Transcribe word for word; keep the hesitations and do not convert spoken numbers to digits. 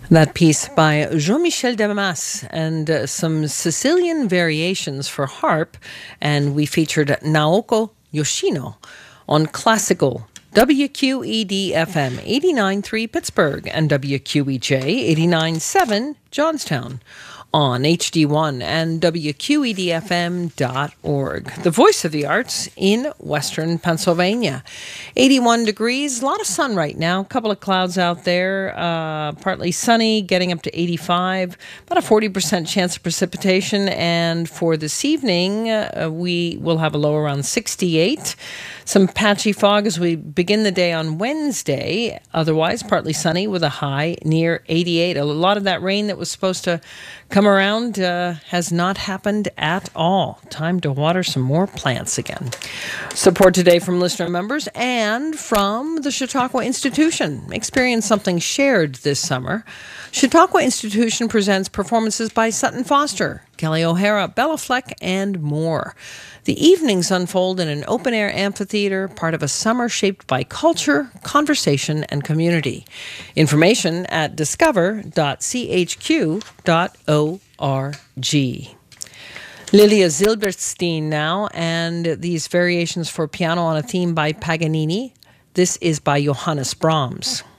That piece by Jean-Michel Damas and uh, some Sicilian variations for harp, and we featured Naoko Yoshino on classical W Q E D F M eighty-nine point three Pittsburgh and W Q E J eighty-nine point seven Johnstown on H D one and W Q E D F M dot org. The voice of the arts in Western Pennsylvania. eighty-one degrees, a lot of sun right now, a couple of clouds out there, uh, partly sunny, getting up to eighty-five, about a forty percent chance of precipitation. And for this evening, uh, we will have a low around sixty-eight. Some patchy fog as we begin the day on Wednesday. Otherwise, partly sunny with a high near eighty-eight. A lot of that rain that was supposed to come around uh, has not happened at all. Time to water some more plants again. Support today from listener members and from the Chautauqua Institution. Experience something shared this summer. Chautauqua Institution presents performances by Sutton Foster, Kelly O'Hara, Bella Fleck, and more. The evenings unfold in an open-air amphitheater, part of a summer shaped by culture, conversation, and community. Information at discover dot c h q dot org. Lilia Zilberstein now, and these variations for piano on a theme by Paganini. This is by Johannes Brahms.